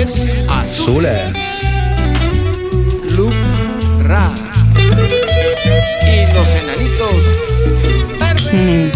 es Azules. Club Ra. Y los enanitos verdes.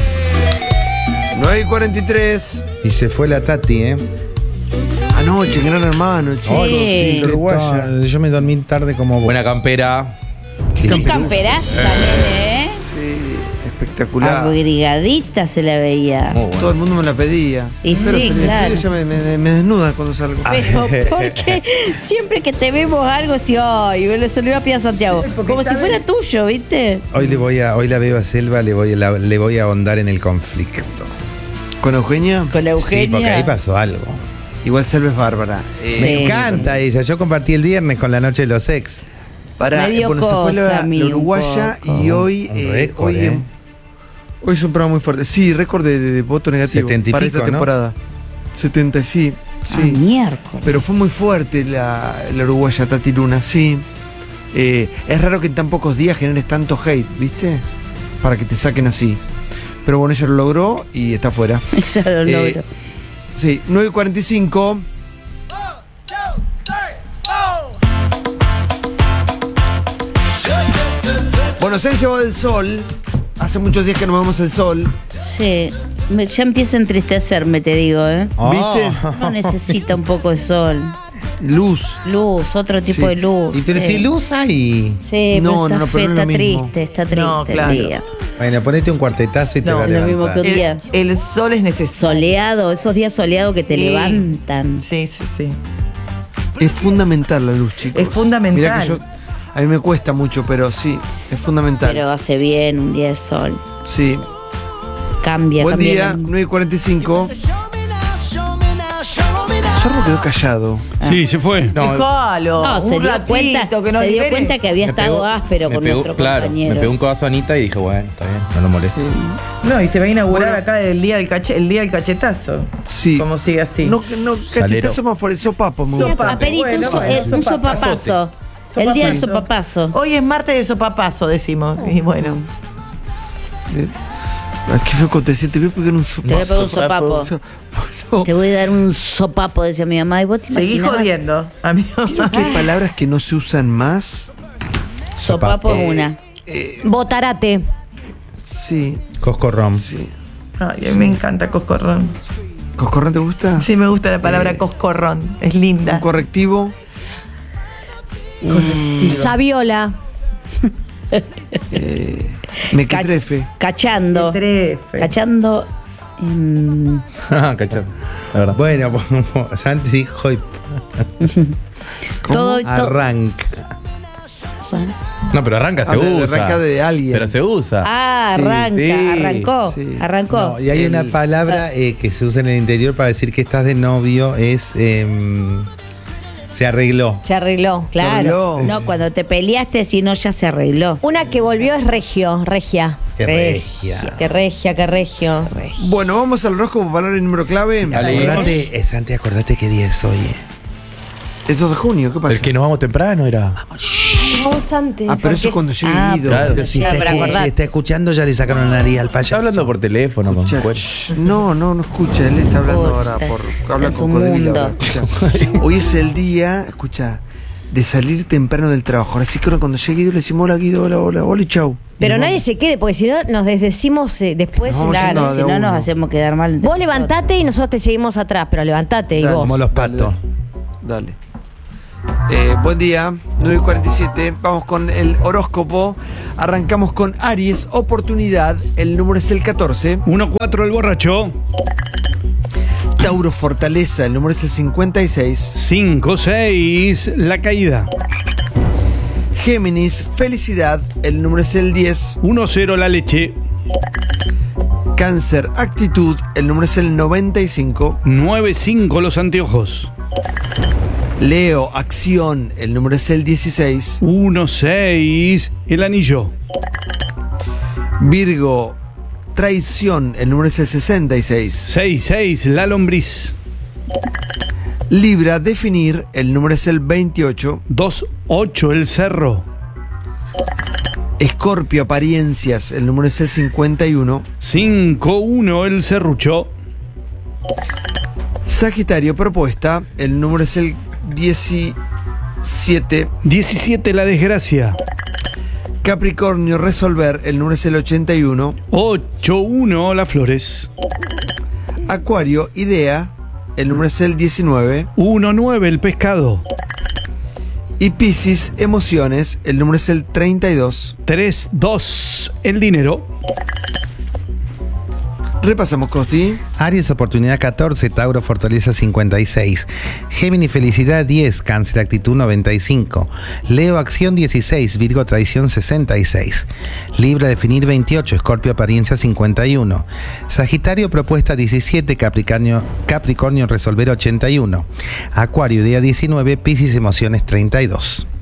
9:43. Y se fue la Tati, ¿eh? Anoche, Gran Hermano, chicos. Sí. La uruguaya. Yo me dormí tarde como vos. Buena campera. Qué Qué camperaza, nene, ¿eh? Sí, espectacular. Abrigadita se la veía. Muy bueno. Todo el mundo me la pedía. Y Pero sí, se me claro. frío, ya me desnuda cuando salgo. Pero porque siempre que te vemos algo, si ay, me lo iba a pedir a Santiago. Como si fuera tuyo, ¿viste? Hoy la veo a Selva, le voy a ahondar en el conflicto. ¿Con Eugenia? Con la Eugenia. Sí, porque ahí pasó algo. Igual Selva es bárbara. Sí. Me encanta ella. Yo compartí el viernes con la noche de los ex. Para, Me dio bueno, se fue cosa a la mí un uruguaya poco. y hoy. Un récord, hoy es un programa muy fuerte. Sí, récord de voto negativo 70 y para pico, esta ¿no? temporada. 70, sí. Ah, miércoles. Pero fue muy fuerte la uruguaya Tati Luna, sí. Es raro que en tan pocos días generes tanto hate, ¿viste? Para que te saquen así. Pero bueno, ella lo logró y está fuera. Eso lo logro. Sí, 9:45. Bueno, se han llevado el sol. Hace muchos días que no vemos el sol. Sí. Ya empieza a entristecerme, te digo, ¿eh? ¿Viste? Uno necesita un poco de sol. Luz. Luz, otro tipo Sí. de luz. Y pero sí. si luz hay. Sí, No, pero está, no, pero no es está lo mismo. triste, está triste No, claro. el día. Bueno, ponete un cuartetazo y te No, va a lo mismo levantar. que un día. El sol es necesario. Soleado, esos días soleados que te Sí. levantan. Sí, sí, sí. Es fundamental la luz, chicos. Es fundamental. Mirá que a mí me cuesta mucho, pero sí, es fundamental. Pero hace bien un día de sol. Sí. Cambia, Buen cambia. día, 9:45. Zorro quedó callado. Sí, se fue. Déjalo, No, se un dio ratito, cuenta, que nos se dio libere. cuenta que había Me estado pegó- áspero me con pegó- nuestro claro, compañero. me pegó un codazo a Anita y dije, bueno, está bien, no lo molesto. No, y se va a inaugurar Bueno. acá el día del cachetazo. Sí. Como sigue así. No, cachetazo Salero. más fuerte, sopapo. me Sí, gusta. Sopa. aperito, Bueno, un bueno, sopapazo. El día del sopapazo. Hoy es martes de sopapazo, decimos. Y bueno. Aquí fue con te voy a pegar un sopapo. Te voy a pegar un sopapo. No. Te voy a dar un sopapo, decía mi mamá. ¿Y vos te Seguí imaginabas? jodiendo, amigo. Creo que hay palabras que no se usan más. Sopapo es una. Botarate. Sí, Coscorrón. sí. Ay, a mí me encanta coscorrón. ¿Coscorrón te gusta? Sí, me gusta la palabra coscorrón. Es Un linda. correctivo. Sabiola. Mequetrefe. Cachando. Trefe. Cachando. Cachón. La verdad. Bueno, Santi dijo y Todo. arranca. No, pero arranca, se usa. Arranca de alguien. Pero se usa. Ah, Sí, arranca, sí, arrancó. sí. Arrancó. No, y hay una palabra que se usa en el interior para decir que estás de novio, es se arregló. Se arregló. Claro. arregló. No, cuando te peleaste, si no, ya se arregló. Una que volvió es regia. Qué regia. Qué regio. Bueno, vamos al horóscopo, palabra y número clave. Acordate, Santi, acordate qué día es hoy. Es 2 de junio, ¿qué pasa? El que nos vamos temprano era. Vamos antes. Ah, pero eso es cuando llegue Guido. claro. Pero si Ya, está, para acordar. si está escuchando, ya le sacaron la nariz al payaso. Está hablando por teléfono con Escucha, cuerda. no escucha, él está hablando Escucha, ahora por está habla en su con Codevil mundo. ahora, escucha. Hoy es el día, escucha, de salir temprano del trabajo. Así que ahora cuando llegue Guido le decimos hola Guido, hola y chau. Pero Y nadie vamos. se quede, porque si no nos desdecimos después. No, Claro, no, si de no nos uno. hacemos quedar mal. entre Vos nosotros. levantate y nosotros te seguimos atrás, pero levantate y Dale. vos. Como los patos. Dale. Buen día, 9:47. Vamos con el horóscopo. Arrancamos con Aries, oportunidad. El número es el 14. 1-4 el borracho. Tauro, fortaleza. El número es el 56. 5-6 la caída. Géminis, felicidad. El número es el 10. 1-0 la leche. Cáncer, actitud. El número es el 95. 9-5 los anteojos. Leo, acción. El número es el 16. 1-6 el anillo. Virgo, traición. El número es el 66. 6-6 la lombriz. Libra, definir. El número es el 28. 2-8 el cerro. Escorpio, apariencias. El número es el 51. 5-1 el serrucho. Sagitario, propuesta. El número es el 17. 17, la desgracia. Capricornio, resolver, el número es el 81. 8-1, las flores. Acuario, idea, el número es el 19. 1-9, el pescado. Y Piscis, emociones, el número es el 32. 3-2, el dinero. Repasamos, Costi. Aries, oportunidad 14, Tauro, fortaleza 56. Géminis, felicidad 10, Cáncer, actitud 95. Leo, acción 16, Virgo, traición 66. Libra, definir 28, Escorpio, apariencia 51. Sagitario, propuesta 17, Capricornio, resolver 81. Acuario, idea 19, Piscis, emociones 32.